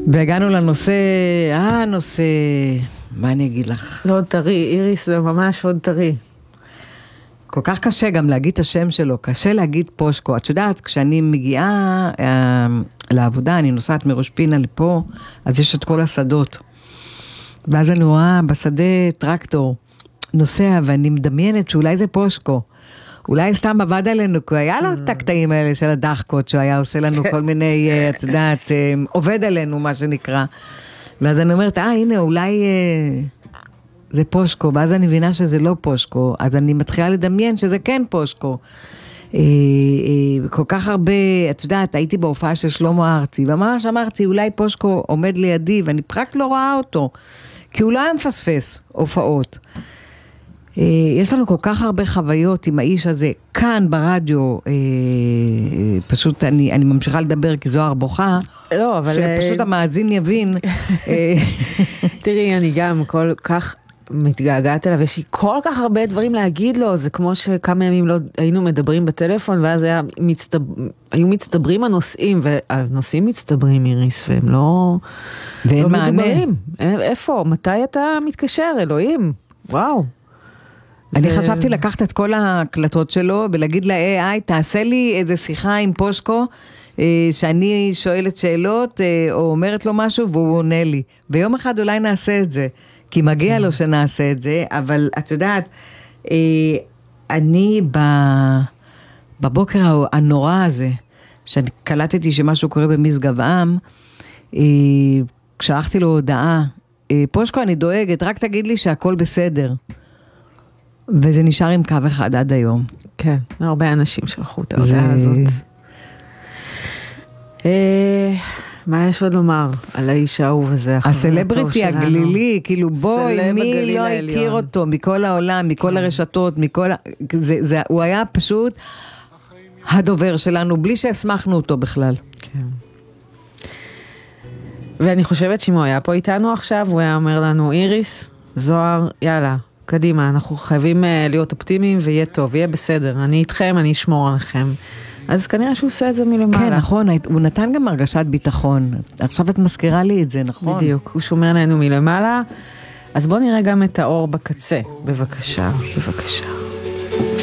והגענו לנושא, מה אני אגיד לך? לא עוד טרי, איריס זה ממש עוד טרי. כל כך קשה גם להגיד את השם שלו, קשה להגיד פושקו. את יודעת, כשאני מגיעה לעבודה, אני נוסעת מראש פינה לפה, אז יש את כל השדות. ואז אני רואה בשדה טרקטור נוסע, ואני מדמיינת שאולי זה פושקו. אולי סתם עבד עלינו, כי היה לו את הקטעים האלה של הדחקות, שהוא היה עושה לנו כל מיני, את יודעת, עובד עלינו, מה שנקרא. ואז אני אומרת, הנה, אולי זה פושקו, ואז אני מבינה שזה לא פושקו, אז אני מתחילה לדמיין שזה כן פושקו. כל כך הרבה, את יודעת, הייתי בהופעה של שלמה ארצי, וממש אמרתי, אולי פושקו עומד לידי, ואני פרק לא רואה אותו, כי הוא לא היה מפספס הופעות. יש לנו כל כך הרבה חוויות עם האיש הזה, כאן ברדיו, פשוט אני ממשיכה לדבר כי זוהר בוכה, לא, אבל שפשוט המאזין יבין. תראי, אני גם כל כך מתגעגעת אליו, יש לי כל כך הרבה דברים להגיד לו, זה כמו שכמה ימים לא היינו מדברים בטלפון, ואז היו מצטברים הנושאים, והנושאים מצטברים, איריס, והם לא מדוברים. איפה? מתי אתה מתקשר, אלוהים? וואו. אני חשבתי לקחת את כל ההקלטות שלו, ולהגיד לה, תעשה לי איזה שיחה עם פושקו, שאני שואלת שאלות, או אומרת לו משהו, והוא עונה לי. ביום אחד אולי נעשה את זה, כי מגיע לו שנעשה את זה, אבל את יודעת, אני בבוקר הנורא הזה, שאני קלטתי שמשהו קורה במשגב עם, כשלחתי לו הודעה, פושקו, אני דואגת, רק תגיד לי שהכל בסדר. וזה נשאר עם קו אחד עד היום. כן, הרבה אנשים שלחו את ההודעה הזאת. מה יש עוד לומר על האיש האהוב הזה? הסלבריטי הגלילי, כאילו בואי, מי לא הכיר אותו, מכל העולם, מכל הרשתות, הוא היה פשוט הדובר שלנו, בלי שהסמכנו אותו בכלל. כן. ואני חושבת שאם הוא היה פה איתנו עכשיו, הוא היה אומר לנו, איריס, זוהר, יאללה, קדימה, אנחנו חייבים להיות אופטימיים, ויהיה טוב, יהיה בסדר, אני איתכם, אני אשמור עליכם. אז כנראה שהוא עושה את זה מלמעלה. כן, נכון, הוא נתן גם הרגשת ביטחון. עכשיו את מזכירה לי את זה, נכון? בדיוק, הוא שומר לנו מלמעלה. אז בואו נראה גם את האור בקצה. בבקשה, בבקשה.